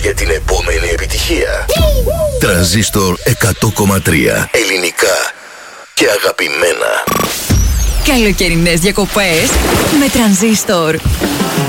για την επόμενη επιτυχία. Τρανζίστορ 100,3. Ελληνικά και αγαπημένα. Καλοκαιρινές διακοπές με Τρανζίστορ.